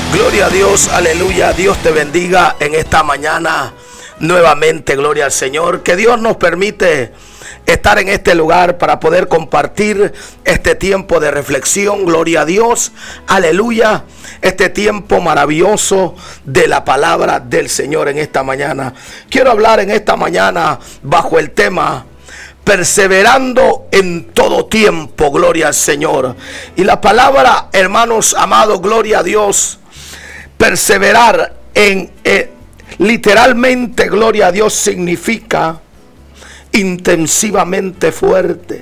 Gloria a Dios, aleluya. Dios te bendiga en esta mañana nuevamente, gloria al Señor. Que Dios nos permite estar en este lugar para poder compartir este tiempo de reflexión, gloria a Dios, aleluya. Este tiempo maravilloso de la palabra del Señor en esta mañana. Quiero hablar en esta mañana bajo el tema perseverando en todo tiempo, gloria al Señor. Y la palabra, hermanos amados, gloria a Dios, perseverar en literalmente, gloria a Dios, significa intensivamente fuerte,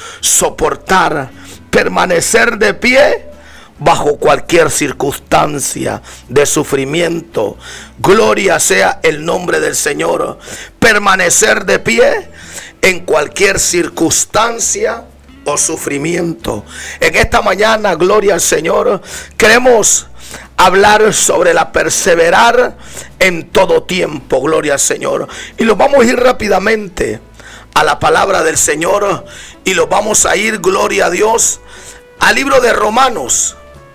soportar, permanecer de pie bajo cualquier circunstancia de sufrimiento. Gloria sea el nombre del Señor. Permanecer de pie en cualquier circunstancia o sufrimiento. En esta mañana, gloria al Señor, queremos hablar sobre la perseverar en todo tiempo, gloria al Señor. Y lo vamos a ir rápidamente a la palabra del Señor y lo vamos a ir, gloria a Dios, al libro de Romanos.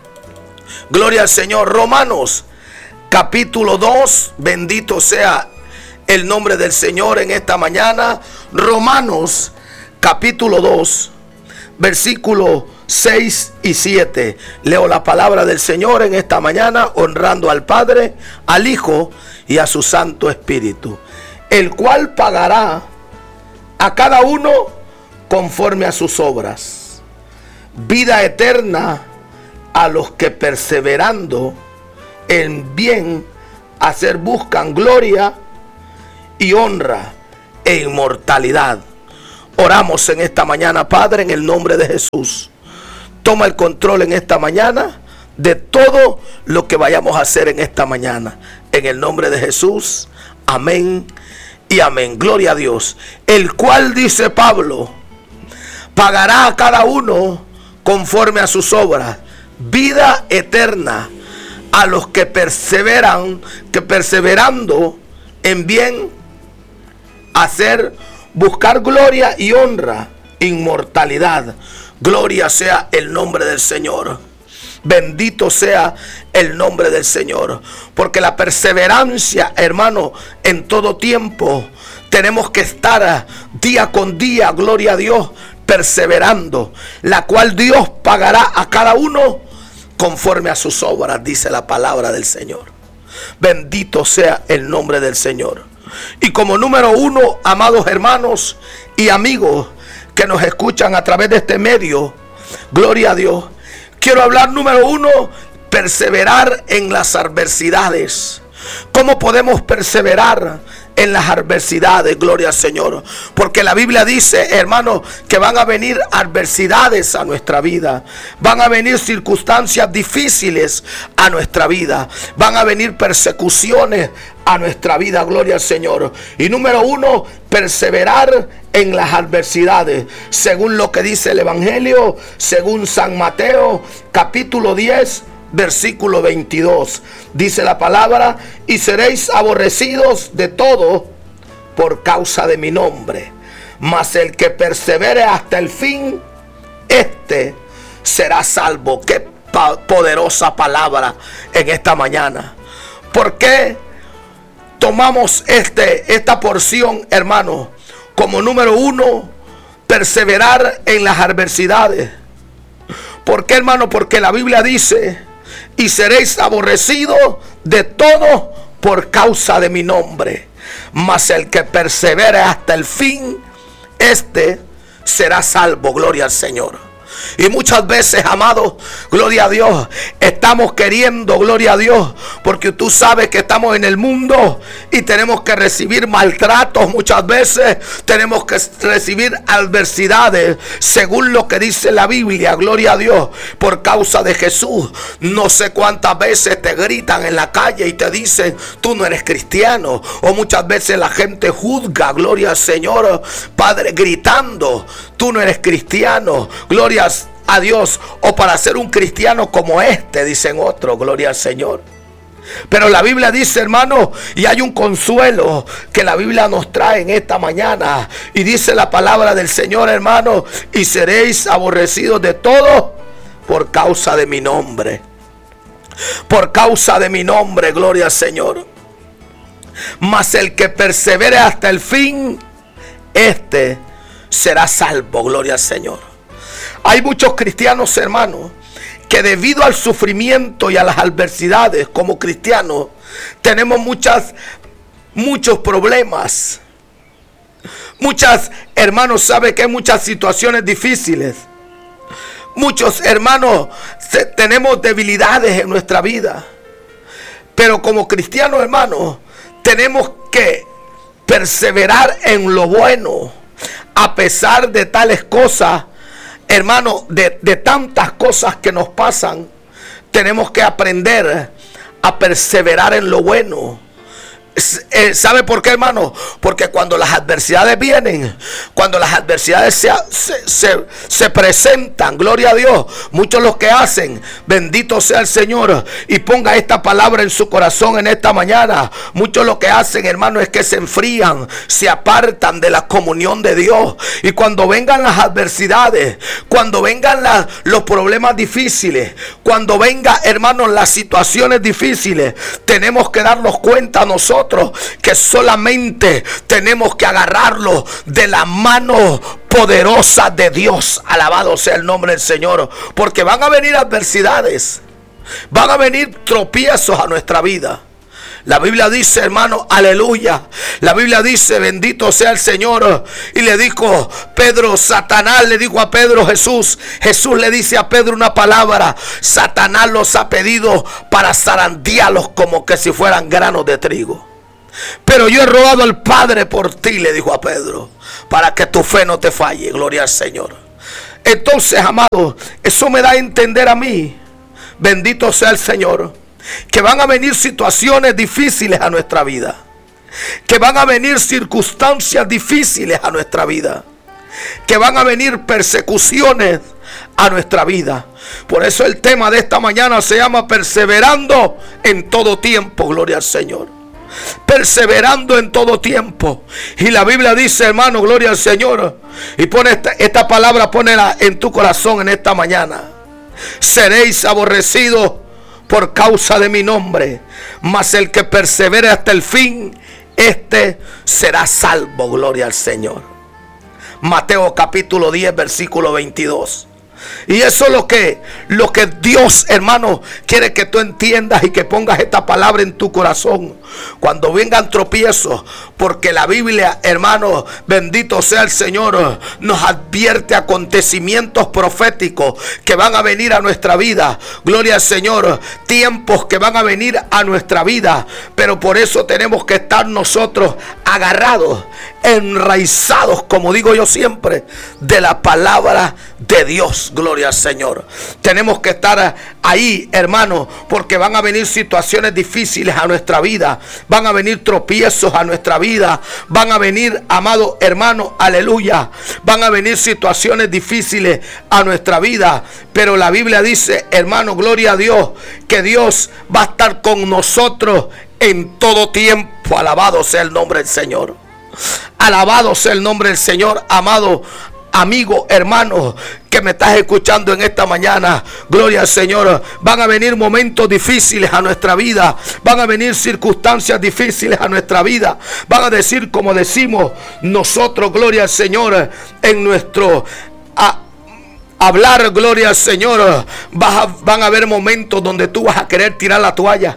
Gloria al Señor. Romanos capítulo 2, bendito sea el nombre del Señor en esta mañana. Romanos capítulo 2, versículo 6 y 7. Leo la palabra del Señor en esta mañana, honrando al Padre, al Hijo y a su Santo Espíritu, el cual pagará a cada uno conforme a sus obras, vida eterna a los que perseverando en bien hacer buscan gloria y honra e inmortalidad. Oramos en esta mañana, Padre, en el nombre de Jesús. Toma el control en esta mañana de todo lo que vayamos a hacer en esta mañana. En el nombre de Jesús, amén y amén. Gloria a Dios. El cual, dice Pablo, pagará a cada uno conforme a sus obras, vida eterna a los que perseveran, que perseverando en bien hacer, buscar gloria y honra, inmortalidad. Gloria sea el nombre del Señor. Bendito sea el nombre del Señor. Porque la perseverancia, hermano, en todo tiempo tenemos que estar día con día, gloria a Dios, perseverando, la cual Dios pagará a cada uno conforme a sus obras, dice la palabra del Señor. Bendito sea el nombre del Señor. Y como número uno, amados hermanos y amigos que nos escuchan a través de este medio, gloria a Dios, quiero hablar número uno, perseverar en las adversidades. ¿Cómo podemos perseverar en las adversidades? Gloria al Señor. Porque la Biblia dice, hermanos, que van a venir adversidades a nuestra vida. Van a venir circunstancias difíciles a nuestra vida. Van a venir persecuciones a nuestra vida. Gloria al Señor. Y número uno, perseverar en las adversidades. Según lo que dice el Evangelio, según San Mateo, capítulo 10, versículo 22, dice la palabra: y seréis aborrecidos de todo por causa de mi nombre, mas el que persevere hasta el fin, este será salvo. Qué poderosa palabra en esta mañana. ¿Por qué tomamos esta porción, hermano, como número uno, perseverar en las adversidades? ¿Por qué, hermano? Porque la Biblia dice: y seréis aborrecidos de todo por causa de mi nombre, mas el que persevere hasta el fin, este será salvo. Gloria al Señor. Y muchas veces, amados, gloria a Dios, estamos queriendo, gloria a Dios, porque tú sabes que estamos en el mundo y tenemos que recibir maltratos. Muchas veces tenemos que recibir adversidades, según lo que dice la Biblia, gloria a Dios, por causa de Jesús. No sé cuántas veces te gritan en la calle y te dicen: tú no eres cristiano. O muchas veces la gente juzga, gloria al Señor, Padre, gritando: tú no eres cristiano. Gloria a Dios. O para ser un cristiano como este, dicen otros, gloria al Señor. Pero la Biblia dice, hermano, y hay un consuelo que la Biblia nos trae en esta mañana. Y dice la palabra del Señor, hermano: y seréis aborrecidos de todo por causa de mi nombre. por causa de mi nombre, gloria al Señor. Mas el que persevere hasta el fin, este será salvo, gloria al Señor. Hay muchos cristianos, hermanos, que debido al sufrimiento y a las adversidades como cristianos, tenemos muchos problemas. Muchas, hermanos, sabe que hay muchas situaciones difíciles. Muchos hermanos tenemos debilidades en nuestra vida. Pero como cristianos, hermanos, tenemos que perseverar en lo bueno. A pesar de tales cosas, hermanos, de tantas cosas que nos pasan, tenemos que aprender a perseverar en lo bueno. ¿Sabe por qué, hermano? Porque cuando las adversidades vienen, cuando las adversidades se presentan, gloria a Dios, muchos los que hacen, bendito sea el Señor, y ponga esta palabra en su corazón en esta mañana. Muchos lo que hacen, hermano, es que se enfrían, se apartan de la comunión de Dios. Y cuando vengan las adversidades, cuando vengan los problemas difíciles, cuando vengan, hermanos, las situaciones difíciles, tenemos que darnos cuenta nosotros que solamente tenemos que agarrarlo de la mano poderosa de Dios. Alabado sea el nombre del Señor, porque van a venir adversidades, van a venir tropiezos a nuestra vida. La Biblia dice, hermano, aleluya. La Biblia dice, bendito sea el Señor. Y le dijo Pedro, Satanás le dijo a Pedro, Jesús le dice a Pedro una palabra: Satanás los ha pedido para zarandearlos como que si fueran granos de trigo. Pero yo he rogado al Padre por ti, le dijo a Pedro, para que tu fe no te falle. Gloria al Señor. Entonces, amado, eso me da a entender a mí, bendito sea el Señor, que van a venir situaciones difíciles a nuestra vida, que van a venir circunstancias difíciles a nuestra vida, que van a venir persecuciones a nuestra vida. Por eso el tema de esta mañana se llama perseverando en todo tiempo. Gloria al Señor. Perseverando en todo tiempo. Y la Biblia dice, hermano, gloria al Señor, y pone esta palabra, ponela en tu corazón en esta mañana: seréis aborrecidos por causa de mi nombre, mas el que persevere hasta el fin, este será salvo. Gloria al Señor. Mateo capítulo 10 versículo 22. Y eso es lo que Dios, hermano, quiere que tú entiendas y que pongas esta palabra en tu corazón cuando vengan tropiezos. Porque la Biblia, hermano, bendito sea el Señor, nos advierte acontecimientos proféticos que van a venir a nuestra vida. Gloria al Señor. Tiempos que van a venir a nuestra vida. Pero por eso tenemos que estar nosotros agarrados, enraizados, como digo yo siempre, de la palabra de Dios. Gloria al Señor. Tenemos que estar ahí, hermano, porque van a venir situaciones difíciles a nuestra vida, van a venir tropiezos a nuestra vida, van a venir, amado hermano, aleluya, van a venir situaciones difíciles a nuestra vida. Pero la Biblia dice, hermano, gloria a Dios, que Dios va a estar con nosotros en todo tiempo. Alabado sea el nombre del Señor. Alabado sea el nombre del Señor, amado amigo, hermano, que me estás escuchando en esta mañana. Gloria al Señor. Van a venir momentos difíciles a nuestra vida, van a venir circunstancias difíciles a nuestra vida. Van a decir, como decimos nosotros, gloria al Señor, en nuestro hablar, gloria al Señor, van a haber momentos donde tú vas a querer tirar la toalla.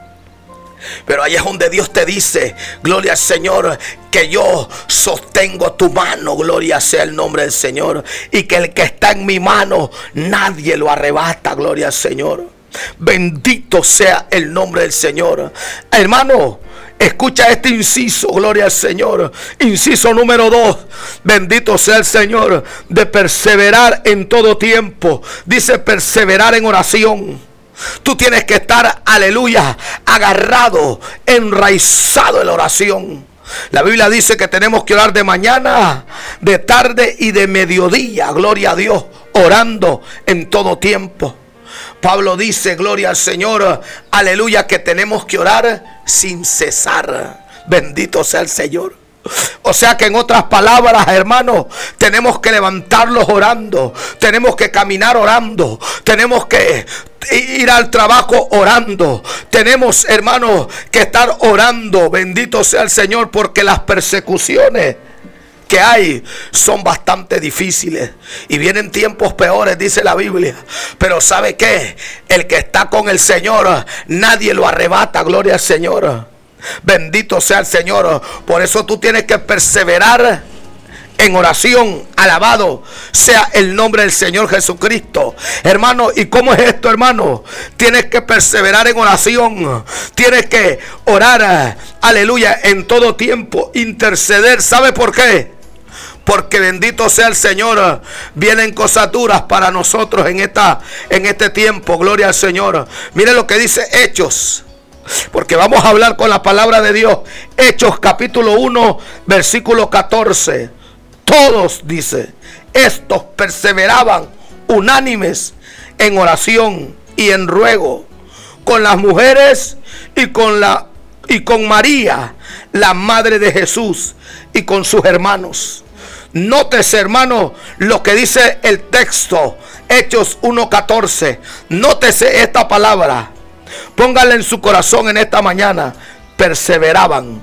Pero ahí es donde Dios te dice, gloria al Señor, que yo sostengo tu mano. Gloria sea el nombre del Señor. Y que el que está en mi mano, nadie lo arrebata. Gloria al Señor. Bendito sea el nombre del Señor. Hermano, escucha este inciso, gloria al Señor. Inciso número 2. Bendito sea el Señor. De perseverar en todo tiempo. Dice perseverar en oración. Tú tienes que estar, aleluya, agarrado, enraizado en la oración. La Biblia dice que tenemos que orar de mañana, de tarde y de mediodía. Gloria a Dios, orando en todo tiempo. Pablo dice, gloria al Señor, aleluya, que tenemos que orar sin cesar. Bendito sea el Señor. O sea que en otras palabras, hermanos, tenemos que levantarlos orando, tenemos que caminar orando, tenemos que ir al trabajo orando, tenemos, hermanos, que estar orando. Bendito sea el Señor, porque las persecuciones que hay son bastante difíciles y vienen tiempos peores, dice la Biblia. Pero ¿sabe qué? El que está con el Señor, nadie lo arrebata. Gloria al Señor. Bendito sea el Señor. Por eso tú tienes que perseverar en oración. Alabado sea el nombre del Señor Jesucristo. Hermano, ¿y cómo es esto, hermano? Tienes que perseverar en oración. Tienes que orar, aleluya, en todo tiempo. Interceder. ¿Sabe por qué? Porque bendito sea el Señor, vienen cosas duras para nosotros en este tiempo. Gloria al Señor. Mire lo que dice Hechos, porque vamos a hablar con la palabra de Dios. Hechos capítulo 1 versículo 14. Todos, dice, estos perseveraban unánimes en oración y en ruego con las mujeres y con María, la madre de Jesús, y con sus hermanos. Nótese, hermano, lo que dice el texto, Hechos 1:14. Nótese esta palabra. Póngala en su corazón en esta mañana. Perseveraban.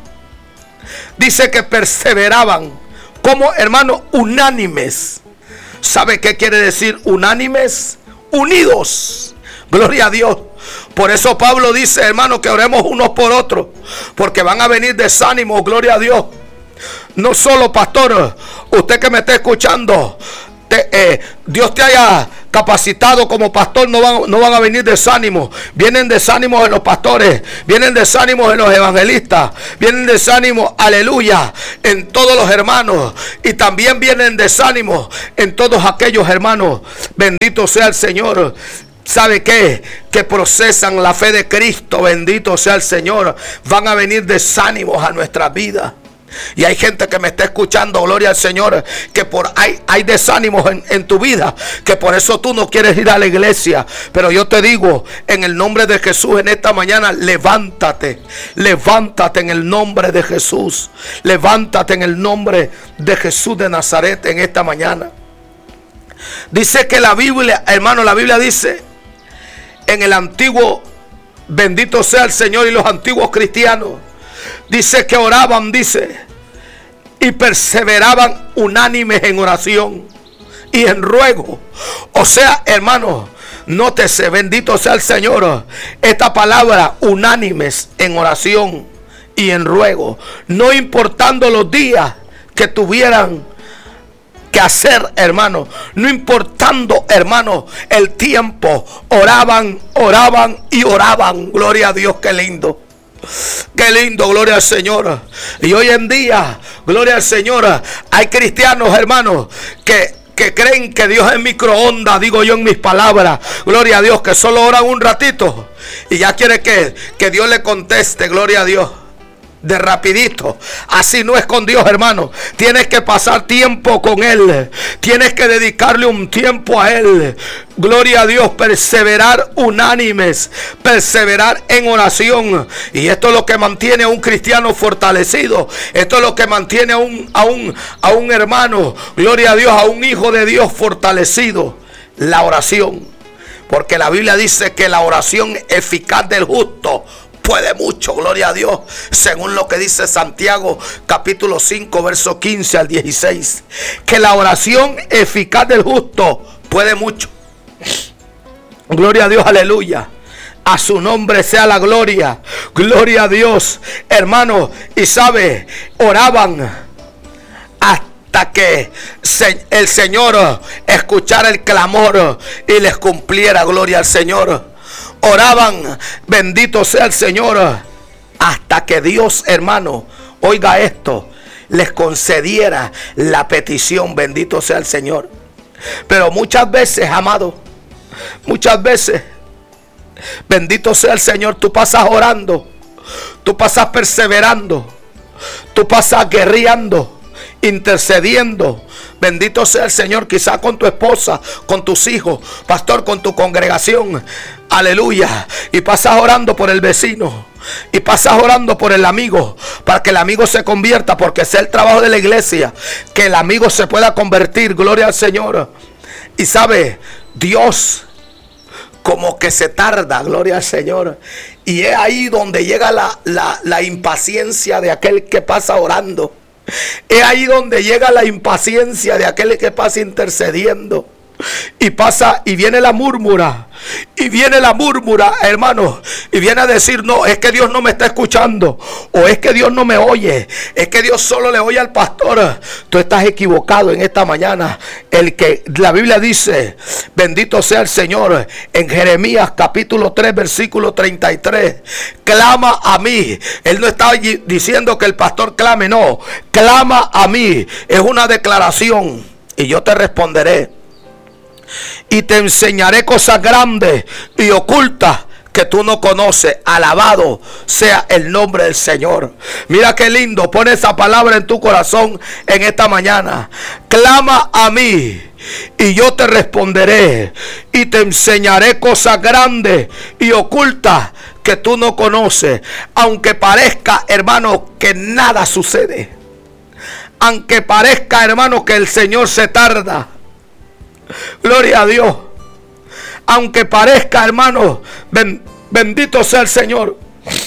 Dice que perseveraban. Como, hermano, unánimes. ¿Sabe qué quiere decir unánimes? Unidos. Gloria a Dios. Por eso Pablo dice, hermano, que oremos unos por otros, porque van a venir desánimos. Gloria a Dios. No solo, pastor, usted que me está escuchando, Dios te haya capacitado como pastor, no van a venir desánimos. Vienen desánimos en los pastores, vienen desánimos en los evangelistas, vienen desánimos, aleluya, en todos los hermanos. Y también vienen desánimos en todos aquellos hermanos, bendito sea el Señor, ¿sabe qué? Que procesan la fe de Cristo, bendito sea el Señor. Van a venir desánimos a nuestras vidas. Y hay gente que me está escuchando, gloria al Señor, que hay desánimos en tu vida, que por eso tú no quieres ir a la iglesia. Pero yo te digo, en el nombre de Jesús, en esta mañana, levántate. Levántate en el nombre de Jesús. Levántate en el nombre de Jesús de Nazaret en esta mañana. Dice que la Biblia, hermano, la Biblia dice en el antiguo, bendito sea el Señor, y los antiguos cristianos, dice que oraban, dice, y perseveraban unánimes en oración y en ruego. O sea, hermano, nótese, bendito sea el Señor, esta palabra, unánimes en oración y en ruego, no importando los días que tuvieran que hacer, hermano, no importando, hermano, el tiempo, oraban y oraban. Gloria a Dios, qué lindo. Qué lindo, gloria al Señor. Y hoy en día, gloria al Señor, hay cristianos, hermanos, que creen que Dios es microondas, digo yo en mis palabras, gloria a Dios, que solo oran un ratito y ya quiere que Dios le conteste, gloria a Dios, de rapidito. Así no es con Dios, hermano. Tienes que pasar tiempo con Él, tienes que dedicarle un tiempo a Él. Gloria a Dios, perseverar unánimes, perseverar en oración. Y esto es lo que mantiene a un cristiano fortalecido. Esto es lo que mantiene a un hermano, gloria a Dios, a un hijo de Dios fortalecido. La oración. Porque la Biblia dice que la oración eficaz del justo puede mucho, gloria a Dios, según lo que dice Santiago capítulo 5 verso 15 al 16, que la oración eficaz del justo puede mucho. Gloria a Dios, aleluya. A su nombre sea la gloria. Gloria a Dios, hermano. Y sabe, oraban hasta que el Señor escuchara el clamor y les cumpliera. Gloria al Señor. Oraban, bendito sea el Señor, hasta que Dios, hermano, oiga esto, les concediera la petición. Bendito sea el Señor. Pero muchas veces, amado, muchas veces, bendito sea el Señor, tú pasas orando, tú pasas perseverando, tú pasas guerreando, intercediendo. Bendito sea el Señor, quizá con tu esposa, con tus hijos, pastor, con tu congregación. Aleluya. y pasas orando por el vecino, y pasas orando por el amigo, para que el amigo se convierta, porque ese es el trabajo de la iglesia, que el amigo se pueda convertir. Gloria al Señor. Y sabe, Dios como que se tarda, gloria al Señor. Y es ahí donde llega la impaciencia de aquel que pasa orando. Es ahí donde llega la impaciencia de aquel que pasa intercediendo. Y pasa y viene la murmura. Y viene la murmura, hermano. Y viene a decir: no, es que Dios no me está escuchando. O es que Dios no me oye. Es que Dios solo le oye al pastor. Tú estás equivocado en esta mañana. El que la Biblia dice, bendito sea el Señor, en Jeremías capítulo 3 versículo 33. Clama a mí. Él no está diciendo que el pastor clame, no. Clama a mí. Es una declaración. Y yo te responderé. Y te enseñaré cosas grandes y ocultas que tú no conoces. Alabado sea el nombre del Señor. Mira qué lindo. Pon esa palabra en tu corazón en esta mañana. Clama a mí y yo te responderé. Y te enseñaré cosas grandes y ocultas que tú no conoces. Aunque parezca, hermano, que nada sucede. Aunque parezca, hermano, que el Señor se tarda. Gloria a Dios. Aunque parezca, hermano, bendito sea el Señor,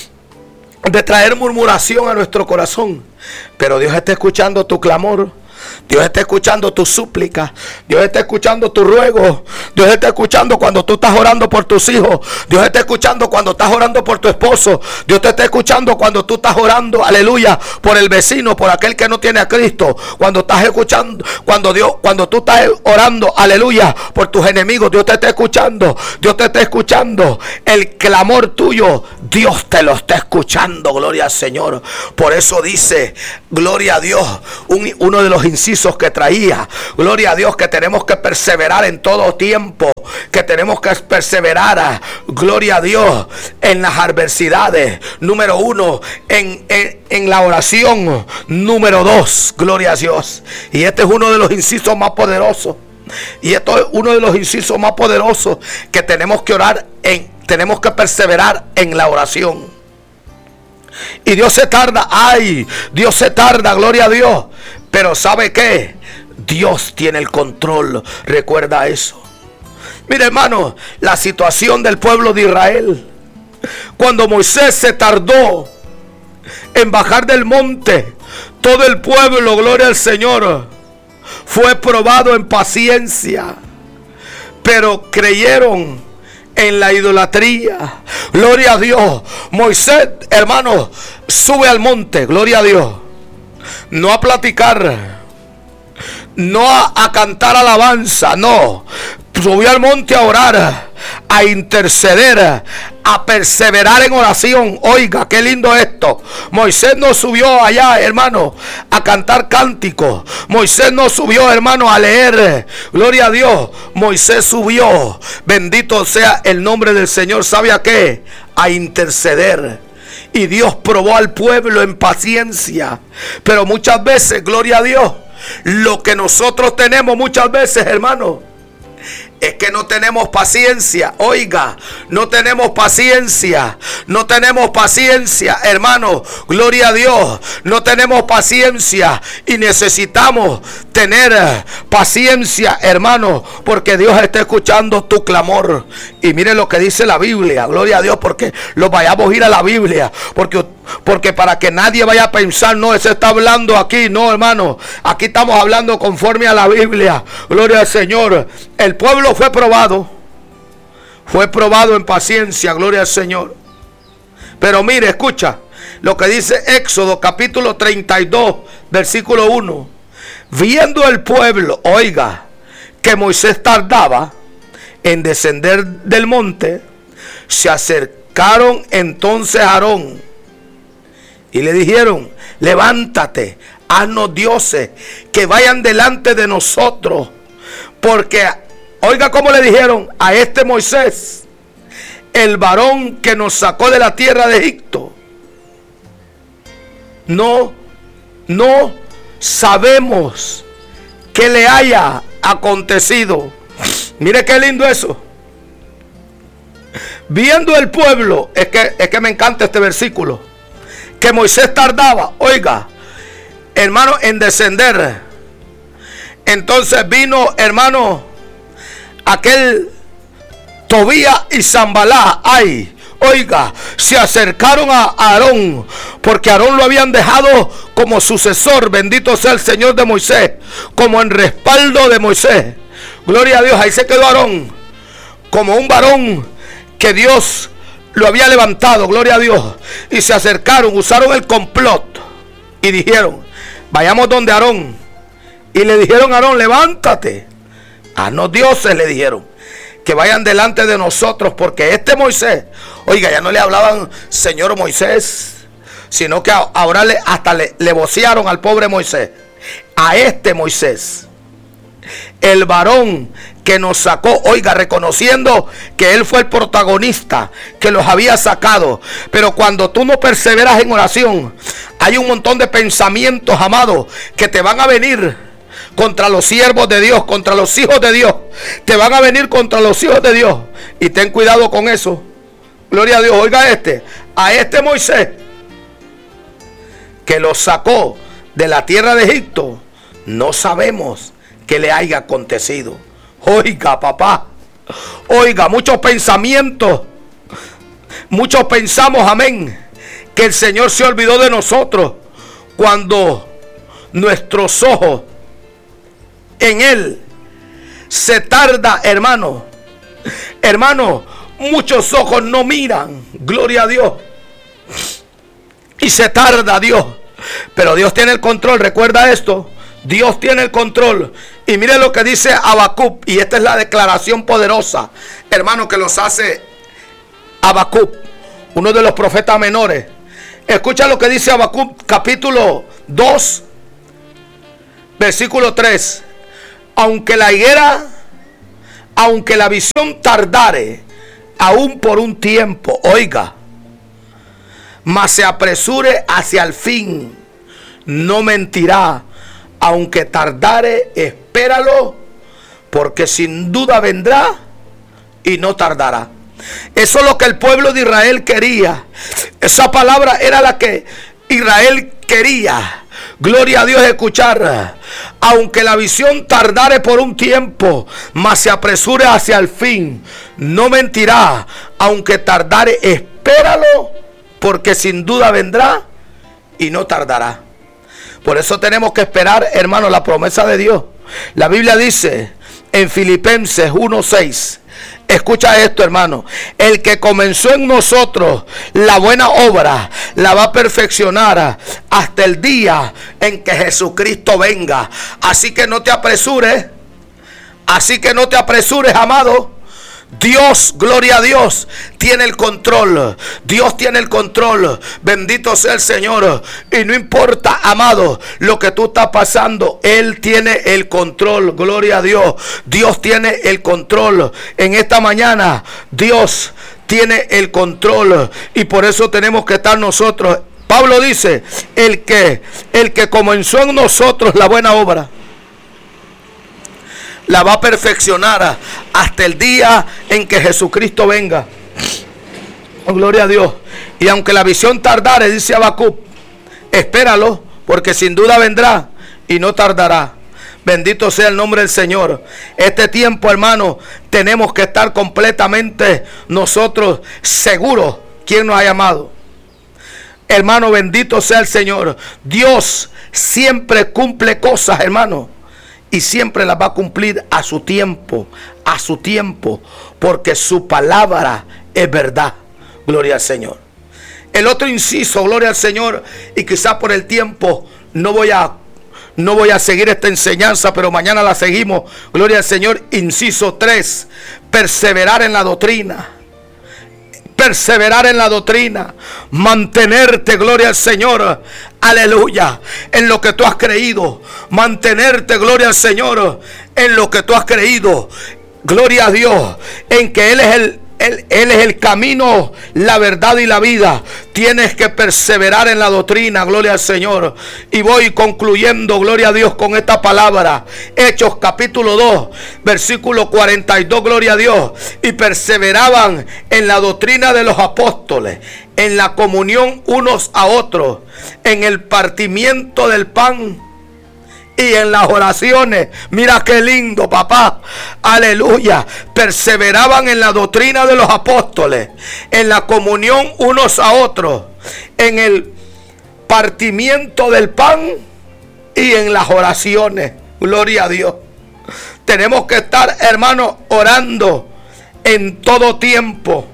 de traer murmuración a nuestro corazón, pero Dios está escuchando tu clamor. Dios está escuchando tu súplica. Dios está escuchando tu ruego. Dios está escuchando cuando tú estás orando por tus hijos. Dios está escuchando cuando estás orando por tu esposo. Dios te está escuchando cuando tú estás orando, aleluya, por el vecino, por aquel que no tiene a Cristo. Cuando estás escuchando, cuando tú estás orando, aleluya, por tus enemigos. Dios te está escuchando. Dios te está escuchando. El clamor tuyo, Dios te lo está escuchando. Gloria al Señor. Por eso dice, gloria a Dios, uno de los incisos que traía, gloria a Dios, que tenemos que perseverar en todo tiempo, que tenemos que perseverar, gloria a Dios, en las adversidades. Número 1, en la oración. Número 2, gloria a Dios. Y este es uno de los incisos más poderosos. Y esto es uno de los incisos más poderosos, que tenemos que orar tenemos que perseverar en la oración. Y Dios se tarda, Dios se tarda, gloria a Dios. Pero ¿sabe qué? Dios tiene el control. Recuerda eso. Mira, hermano, la situación del pueblo de Israel. Cuando Moisés se tardó en bajar del monte, todo el pueblo, gloria al Señor, fue probado en paciencia. Pero creyeron en la idolatría. Gloria a Dios. Moisés, hermano, sube al monte, gloria a Dios. No a platicar, no a cantar alabanza, no. Subió al monte a orar, a interceder, a perseverar en oración. Oiga, qué lindo esto. Moisés no subió allá, hermano, a cantar cánticos. Moisés no subió, hermano, a leer. Gloria a Dios. Moisés subió, bendito sea el nombre del Señor. ¿Sabe a qué? A interceder. Y Dios probó al pueblo en paciencia. Pero muchas veces, gloria a Dios, lo que nosotros tenemos muchas veces, hermano, es que no tenemos paciencia. Oiga, no tenemos paciencia. No tenemos paciencia, hermano. Gloria a Dios. No tenemos paciencia. Y necesitamos tener paciencia, hermano, porque Dios está escuchando tu clamor. Y mire lo que dice la Biblia. Gloria a Dios, porque lo vayamos a ir a la Biblia. Porque para que nadie vaya a pensar, no, se está hablando aquí. No, hermano, aquí estamos hablando conforme a la Biblia. Gloria al Señor. El pueblo fue probado en paciencia, gloria al Señor. Pero mire, escucha lo que dice Éxodo capítulo 32 versículo 1. Viendo el pueblo, oiga, que Moisés tardaba en descender del monte, se acercaron entonces a Aarón y le dijeron: levántate, haznos dioses que vayan delante de nosotros, porque oiga cómo le dijeron a este Moisés, el varón que nos sacó de la tierra de Egipto. No sabemos qué le haya acontecido. Mire qué lindo eso. Viendo el pueblo, es que me encanta este versículo, que Moisés tardaba, oiga, hermano, en descender. Entonces vino, hermano, aquel Tobías y Sanbalá, ay, oiga, se acercaron a Aarón, porque Aarón lo habían dejado como sucesor, bendito sea el Señor, de Moisés, como en respaldo de Moisés. Gloria a Dios, ahí se quedó Aarón, como un varón que Dios lo había levantado, gloria a Dios. Y se acercaron, usaron el complot y dijeron, vayamos donde Aarón. Y le dijeron a Aarón, levántate. Haznos dioses, le dijeron, que vayan delante de nosotros, porque este Moisés, oiga, ya no le hablaban Señor Moisés, sino que ahora hasta le vocearon al pobre Moisés. A este Moisés, el varón que nos sacó, oiga, reconociendo que él fue el protagonista, que los había sacado. Pero cuando tú no perseveras en oración, hay un montón de pensamientos, amados, que te van a venir contra los siervos de Dios, contra los hijos de Dios. Te van a venir contra los hijos de Dios. Y ten cuidado con eso. Gloria a Dios. Oiga a este Moisés, que los sacó de la tierra de Egipto, no sabemos qué le haya acontecido. Oiga, papá, oiga, muchos pensamientos, muchos pensamos, amén, que el Señor se olvidó de nosotros, cuando nuestros ojos en Él se tarda, hermano. Hermano, muchos ojos no miran, gloria a Dios, y se tarda Dios, pero Dios tiene el control. Recuerda esto, Dios tiene el control. Y mire lo que dice Habacuc, y esta es la declaración poderosa, hermano, que los hace Habacuc, uno de los profetas menores. Escucha lo que dice Habacuc, capítulo 2, versículo 3. Aunque la higuera, aunque la visión tardare, aún por un tiempo, oiga, mas se apresure hacia el fin, no mentirá. Aunque tardare, espéralo, porque sin duda vendrá y no tardará. Eso es lo que el pueblo de Israel quería. Esa palabra era la que Israel quería. Gloria a Dios, escuchar. Aunque la visión tardare por un tiempo, mas se apresure hacia el fin, no mentirá. Aunque tardare, espéralo, porque sin duda vendrá y no tardará. Por eso tenemos que esperar, hermano, la promesa de Dios. La Biblia dice en Filipenses 1:6, escucha esto, hermano, el que comenzó en nosotros la buena obra, la va a perfeccionar hasta el día en que Jesucristo venga. Así que no te apresures, amado. Dios, gloria a Dios, tiene el control. Dios tiene el control. Bendito sea el Señor. Y no importa, amado, lo que tú estás pasando, Él tiene el control. Gloria a Dios. Dios tiene el control. En esta mañana, Dios tiene el control. Y por eso tenemos que estar nosotros. Pablo dice, el que comenzó en nosotros la buena obra, la va a perfeccionar hasta el día en que Jesucristo venga. Oh, gloria a Dios. Y aunque la visión tardare, dice Habacuc, espéralo, porque sin duda vendrá y no tardará. Bendito sea el nombre del Señor. Este tiempo, hermano, tenemos que estar completamente nosotros seguros quién nos ha llamado. Hermano, bendito sea el Señor. Dios siempre cumple cosas, hermano, y siempre las va a cumplir a su tiempo, porque su palabra es verdad. Gloria al Señor. El otro inciso, gloria al Señor, y quizás por el tiempo no voy a seguir esta enseñanza, pero mañana la seguimos. Gloria al Señor. Inciso 3, perseverar en la doctrina. Perseverar en la doctrina, mantenerte, gloria al Señor, aleluya, en lo que tú has creído, mantenerte, gloria al Señor, en lo que tú has creído, gloria a Dios, en que Él es Él es el camino, la verdad y la vida. Tienes que perseverar en la doctrina, gloria al Señor. Y voy concluyendo, gloria a Dios, con esta palabra. Hechos capítulo 2, versículo 42, gloria a Dios. Y perseveraban en la doctrina de los apóstoles, en la comunión unos a otros, en el partimiento del pan y en las oraciones. Mira qué lindo, papá. Aleluya. Perseveraban en la doctrina de los apóstoles, en la comunión unos a otros, en el partimiento del pan y en las oraciones. Gloria a Dios. Tenemos que estar, hermanos, orando en todo tiempo.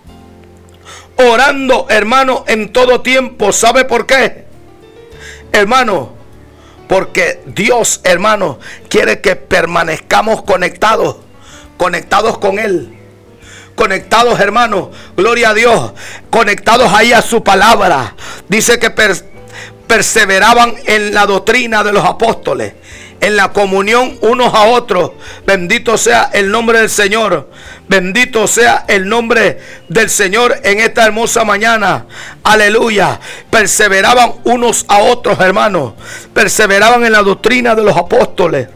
Orando, hermano, en todo tiempo. ¿Sabe por qué? Hermano, porque Dios, hermano, quiere que permanezcamos conectados con Él. Conectados, hermano, gloria a Dios. Conectados ahí a su palabra. Dice que perseveraban en la doctrina de los apóstoles, en la comunión unos a otros. Bendito sea el nombre del Señor. Bendito sea el nombre del Señor en esta hermosa mañana. Aleluya. Perseveraban unos a otros, hermanos. Perseveraban en la doctrina de los apóstoles.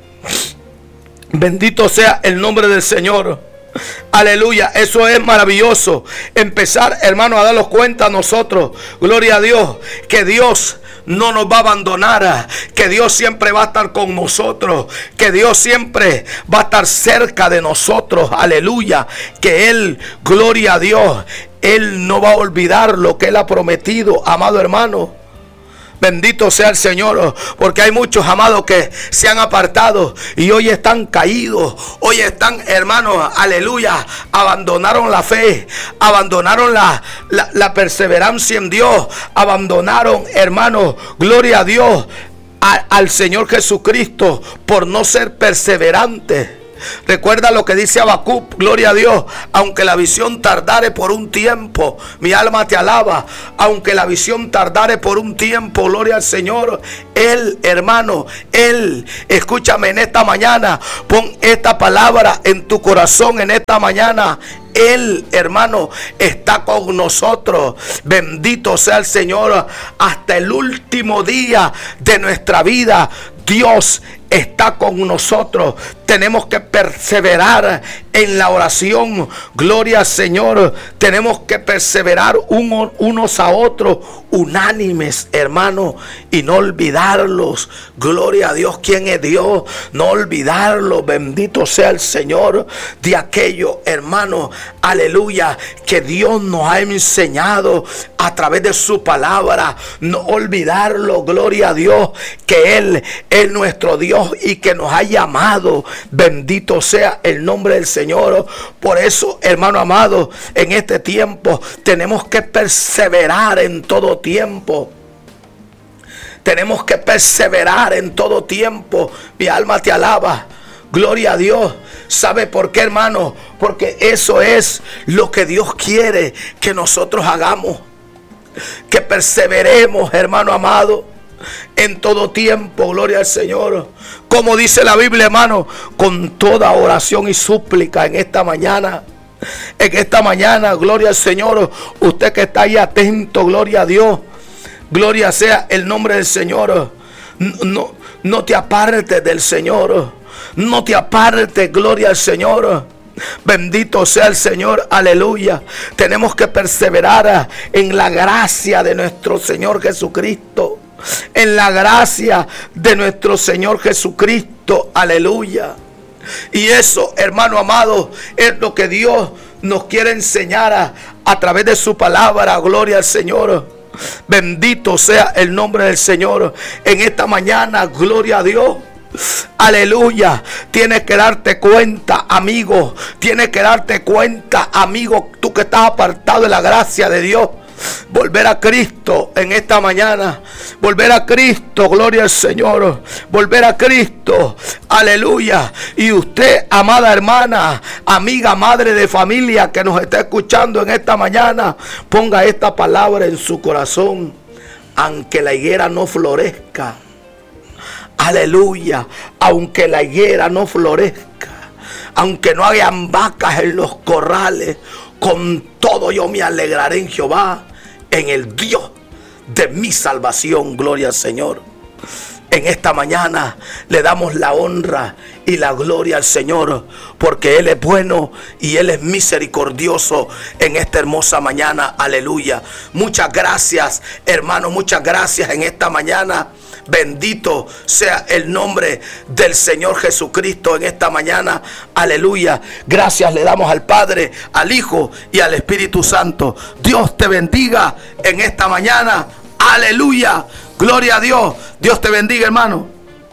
Bendito sea el nombre del Señor. Aleluya, eso es maravilloso. Empezar, hermano, a darnos cuenta a nosotros, gloria a Dios, que Dios no nos va a abandonar, que Dios siempre va a estar con nosotros, que Dios siempre va a estar cerca de nosotros. Aleluya, que Él, gloria a Dios, Él no va a olvidar lo que Él ha prometido, amado hermano. Bendito sea el Señor, porque hay muchos, amados, que se han apartado y hoy están caídos. Hoy están, hermanos, aleluya, abandonaron la fe, abandonaron la perseverancia en Dios, abandonaron, hermanos, gloria a Dios, al Señor Jesucristo por no ser perseverantes. Recuerda lo que dice Habacuc, gloria a Dios. Aunque la visión tardare por un tiempo, mi alma te alaba. Aunque la visión tardare por un tiempo, gloria al Señor. Él, hermano, Él, escúchame en esta mañana. Pon esta palabra en tu corazón en esta mañana. Él, hermano, está con nosotros. Bendito sea el Señor. Hasta el último día de nuestra vida, Dios está con nosotros. Tenemos que perseverar en la oración. Gloria al Señor. Tenemos que perseverar unos a otros, unánimes, hermano, y no olvidarlos. Gloria a Dios. ¿Quién es Dios? No olvidarlo. Bendito sea el Señor de aquello, hermano. Aleluya. Que Dios nos ha enseñado a través de su palabra. No olvidarlo. Gloria a Dios. Que Él es nuestro Dios y que nos ha llamado. Bendito sea el nombre del Señor. Por eso, hermano amado, en este tiempo tenemos que perseverar en todo tiempo. Tenemos que perseverar en todo tiempo. Mi alma te alaba. Gloria a Dios. ¿Sabe por qué, hermano? Porque eso es lo que Dios quiere que nosotros hagamos. Que perseveremos, hermano amado, en todo tiempo. Gloria al Señor. Como dice la Biblia, hermano, con toda oración y súplica en esta mañana. En esta mañana, gloria al Señor. Usted que está ahí atento, gloria a Dios. Gloria sea el nombre del Señor. No te apartes del Señor. No te apartes, gloria al Señor. Bendito sea el Señor, aleluya. Tenemos que perseverar en la gracia de nuestro Señor Jesucristo. En la gracia de nuestro Señor Jesucristo, aleluya. Y eso, hermano amado, es lo que Dios nos quiere enseñar a través de su palabra. Gloria al Señor. Bendito sea el nombre del Señor. En esta mañana, gloria a Dios. Aleluya. Tienes que darte cuenta, amigo. Tienes que darte cuenta, amigo, tú que estás apartado de la gracia de Dios. Volver a Cristo en esta mañana. Volver a Cristo, gloria al Señor. Volver a Cristo, aleluya. Y usted, amada hermana, amiga, madre de familia que nos está escuchando en esta mañana, ponga esta palabra en su corazón. Aunque la higuera no florezca, aleluya, aunque la higuera no florezca, Aunque no hayan vacas en los corrales, con todo yo me alegraré en Jehová, en el Dios de mi salvación. Gloria al Señor. En esta mañana le damos la honra y la gloria al Señor, porque Él es bueno y Él es misericordioso en esta hermosa mañana. Aleluya. Muchas gracias, hermano. Muchas gracias en esta mañana. Bendito sea el nombre del Señor Jesucristo en esta mañana. Aleluya. Gracias le damos al Padre, al Hijo y al Espíritu Santo. Dios te bendiga en esta mañana. Aleluya. Gloria a Dios. Dios te bendiga, hermano.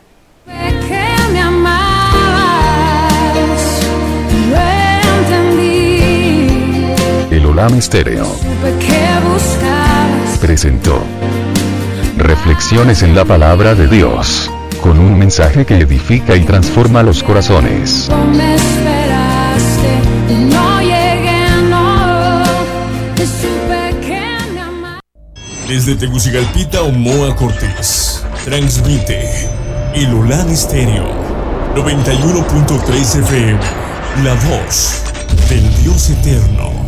El Olam Estéreo presentó Reflexiones en la Palabra de Dios, con un mensaje que edifica y transforma los corazones. Desde Tegucigalpita, Omoa Cortés, transmite el Olam Estéreo 91.3 FM, la voz del Dios eterno.